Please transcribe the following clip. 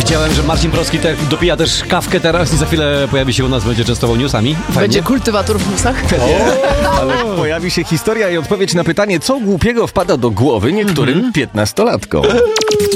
Widziałem, że Marcin Proski dopija też kawkę teraz i za chwilę pojawi się u nas, będzie częstował newsami. Fajnie. Będzie kultywator w newsach? Ale pojawi się historia i odpowiedź na pytanie, co głupiego wpada do głowy niektórym 15-latkom.